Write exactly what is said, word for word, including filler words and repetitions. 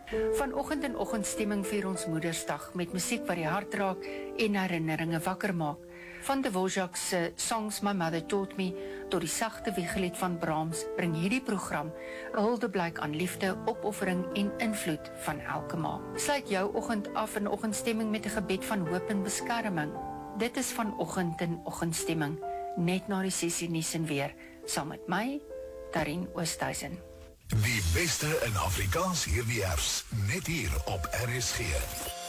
Vanoggend in oggendstemming vier ons Moedersdag met musiek wat die hart raak en herinneringe wakker maak. Van Dvorak se Songs My Mother Taught Me tot die sagte wiegelied van Brahms bring hierdie program 'n huldeblyk aan liefde, opoffering en invloed van elke ma. Sluit jou oggend af in oggendstemming met 'n gebed van hoop en beskerming. Dit is vanoggend in oggendstemming, net na die sessie nuus en weer, saam met my, Darien Oosthuizen. Die beste in Afrikaans hierdie herfs, net hier op R S G.